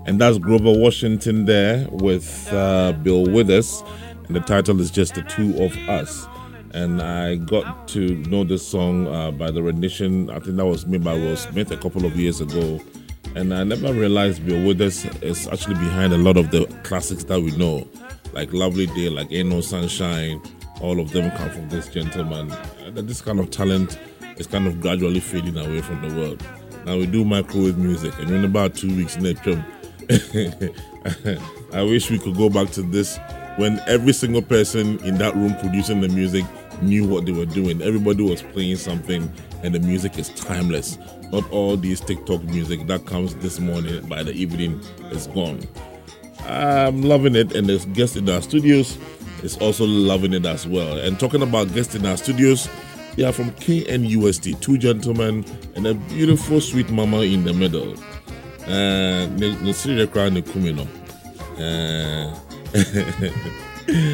And that's Grover Washington there with Bill Withers. And the title is just The Two of Us. And I got to know this song by the rendition. I think that was made by Will Smith a couple of years ago. And I never realized Bill Withers is actually behind a lot of the classics that we know, like Lovely Day, like Ain't No Sunshine. All of them come from this gentleman. This kind of talent is kind of gradually fading away from the world. Now we do microwave music, and in about 2 weeks next term, I wish we could go back to this when every single person in that room producing the music knew what they were doing. Everybody was playing something, and the music is timeless. Not all these TikTok music that comes this morning, by the evening, is gone. I'm loving it, and the guest in our studios is also loving it as well. And talking about guests in our studios, they are from KNUST, two gentlemen and a beautiful sweet mama in the middle.